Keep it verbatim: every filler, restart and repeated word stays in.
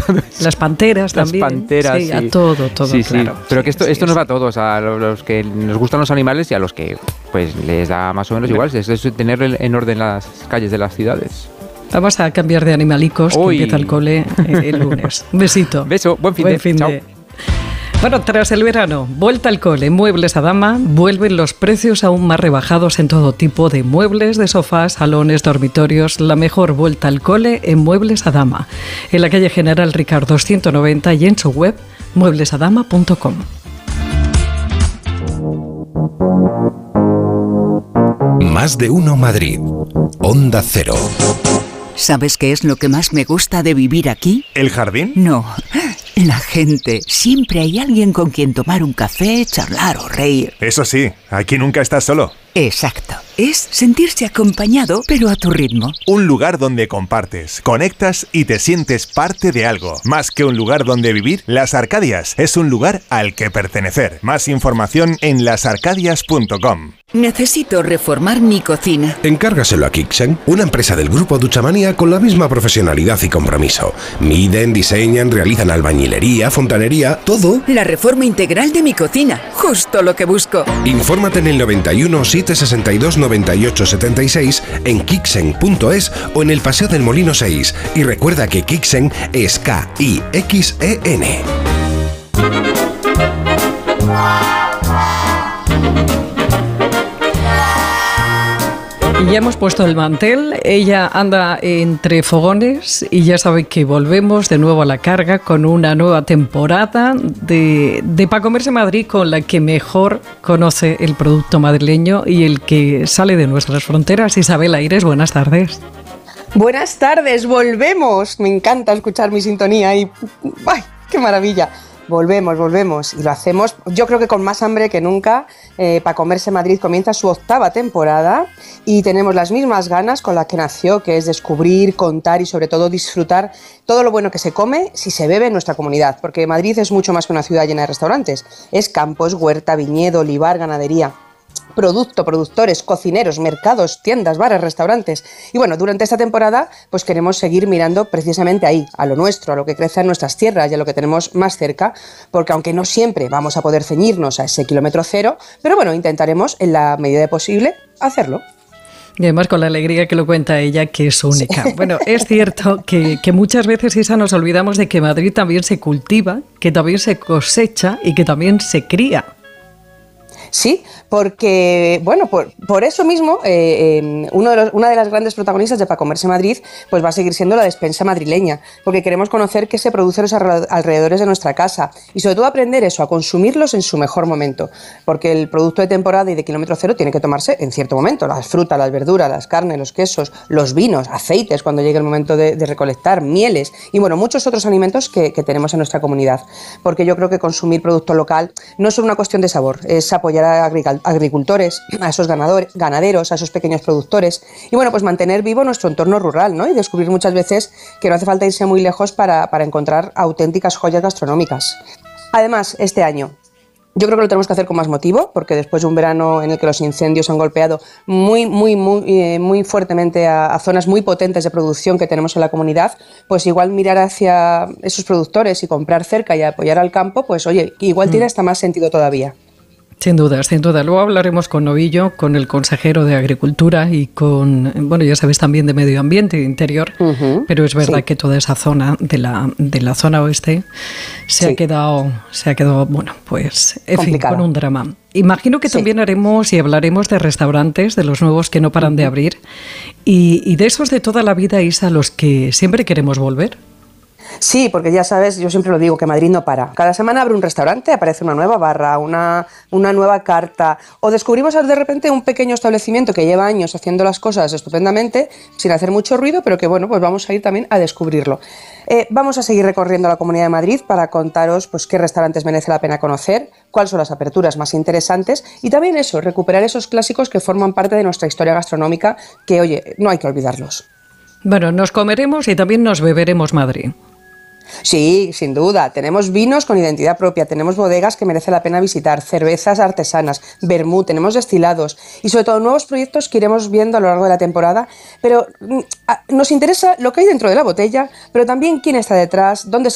Las panteras Las también. Las panteras, sí, sí. A todo, todo, sí, claro. Sí. Pero sí, que esto, sí, esto sí. nos va a todos, a los que nos gustan los animales y a los que pues les da más o menos igual. Es, es tener en orden las calles de las ciudades. Vamos a cambiar de animalicos, Uy. que empieza el cole el lunes. Un besito. Beso, buen fin buen de. Fin Chao. de. Bueno, tras el verano, vuelta al cole, Muebles Adama, vuelven los precios aún más rebajados en todo tipo de muebles, de sofás, salones, dormitorios. La mejor vuelta al cole en Muebles Adama, en la calle General Ricardo ciento noventa y en su web muebles adama punto com. Más de uno Madrid. Onda Cero. ¿Sabes qué es lo que más me gusta de vivir aquí? ¿El jardín? No, la gente. Siempre hay alguien con quien tomar un café, charlar o reír. Eso sí, aquí nunca estás solo. Exacto. Es sentirse acompañado, pero a tu ritmo. Un lugar donde compartes, conectas y te sientes parte de algo. Más que un lugar donde vivir, Las Arcadias es un lugar al que pertenecer. Más información en las arcadias punto com. Necesito reformar mi cocina. Encárgaselo a Kixen, una empresa del grupo Duchamanía con la misma profesionalidad y compromiso. Miden, diseñan, realizan albañilería, fontanería, todo. La reforma integral de mi cocina. Justo lo que busco. Infórmate en el noventa y uno, setecientos sesenta y dos, noventa y ocho setenta y seis, en kixen punto es o en el Paseo del Molino seis. Y recuerda que Kixen es K I X E N. Y ya hemos puesto el mantel, ella anda entre fogones y ya sabe que volvemos de nuevo a la carga con una nueva temporada de, de Pa' Comerse Madrid, con la que mejor conoce el producto madrileño y el que sale de nuestras fronteras. Isabel Aires, buenas tardes. Buenas tardes, volvemos. Me encanta escuchar mi sintonía y ¡ay, qué maravilla! Volvemos, volvemos y lo hacemos, yo creo que con más hambre que nunca. eh, Pa' Comerse Madrid comienza su octava temporada y tenemos las mismas ganas con las que nació, que es descubrir, contar y sobre todo disfrutar todo lo bueno que se come si se bebe en nuestra comunidad, porque Madrid es mucho más que una ciudad llena de restaurantes, es campos, huerta, viñedo, olivar, ganadería. Producto, productores, cocineros, mercados, tiendas, bares, restaurantes. Y bueno, durante esta temporada pues queremos seguir mirando precisamente ahí, a lo nuestro, a lo que crece en nuestras tierras y a lo que tenemos más cerca, porque aunque no siempre vamos a poder ceñirnos a ese kilómetro cero, pero bueno, intentaremos en la medida de posible hacerlo. Y además con la alegría que lo cuenta ella, que es única. Bueno, es cierto que, que muchas veces, Isa, nos olvidamos de que Madrid también se cultiva, que también se cosecha y que también se cría. Sí, porque, bueno, por, por eso mismo, eh, eh, uno de los, una de las grandes protagonistas de Pa' Comerse Madrid pues va a seguir siendo la despensa madrileña, porque queremos conocer qué se produce en los alrededores de nuestra casa y sobre todo aprender eso, a consumirlos en su mejor momento, porque el producto de temporada y de kilómetro cero tiene que tomarse en cierto momento, las frutas, las verduras, las carnes, los quesos, los vinos, aceites cuando llegue el momento de, de recolectar, mieles y bueno, muchos otros alimentos que, que tenemos en nuestra comunidad, porque yo creo que consumir producto local no es solo una cuestión de sabor, es apoyar a agricultores, a esos ganadores, ganaderos, a esos pequeños productores y bueno, pues mantener vivo nuestro entorno rural, ¿no? Y descubrir muchas veces que no hace falta irse muy lejos para, para encontrar auténticas joyas gastronómicas. Además, este año yo creo que lo tenemos que hacer con más motivo, porque después de un verano en el que los incendios han golpeado muy, muy, muy, eh, muy fuertemente a, a zonas muy potentes de producción que tenemos en la comunidad, pues igual mirar hacia esos productores y comprar cerca y apoyar al campo, pues oye, igual mm. tiene hasta más sentido todavía. Sin duda, sin duda. Luego hablaremos con Novillo, con el consejero de Agricultura y con, bueno, ya sabes, también de Medio Ambiente e Interior, uh-huh. pero es verdad sí. que toda esa zona de la, de la zona oeste se sí. ha quedado, se ha quedado, bueno, pues, en Complicada. fin, con un drama. Imagino que sí. también haremos y hablaremos de restaurantes, de los nuevos que no paran uh-huh. de abrir y, y de esos de toda la vida, Isa, a los que siempre queremos volver. Sí, porque ya sabes, yo siempre lo digo, que Madrid no para. Cada semana abre un restaurante, aparece una nueva barra, una, una nueva carta, o descubrimos de repente un pequeño establecimiento que lleva años haciendo las cosas estupendamente, sin hacer mucho ruido, pero que bueno, pues vamos a ir también a descubrirlo. Eh, vamos a seguir recorriendo la Comunidad de Madrid para contaros pues, qué restaurantes merece la pena conocer, cuáles son las aperturas más interesantes y también eso, recuperar esos clásicos que forman parte de nuestra historia gastronómica, que oye, no hay que olvidarlos. Bueno, nos comeremos y también nos beberemos Madrid. Sí, sin duda. Tenemos vinos con identidad propia, tenemos bodegas que merece la pena visitar, cervezas artesanas, vermú, tenemos destilados y sobre todo nuevos proyectos que iremos viendo a lo largo de la temporada. Pero nos interesa lo que hay dentro de la botella, pero también quién está detrás, dónde se